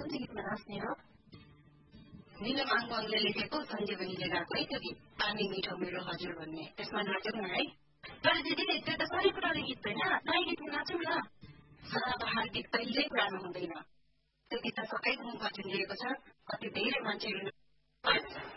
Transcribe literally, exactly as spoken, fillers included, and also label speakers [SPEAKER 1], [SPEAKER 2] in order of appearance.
[SPEAKER 1] कुन चाहिँ गीतमा नाच्ने हो निलम आङ्गले लेखेको सञ्जीवनीले गाएको है त्यो गीत पानी मिठो मेरो हजुर भन्ने त्यसमा नाचौँ न है तर दिदीले त्यो त सबै पुरानो गीत होइन नयाँ गीतमा नाचौँ न सदाबहार गीत कहिल्यै पुरानो हुँदैन त्यो गीत त सबैको मुखमा झुन्डिएको छ कति धेरै मान्छेहरू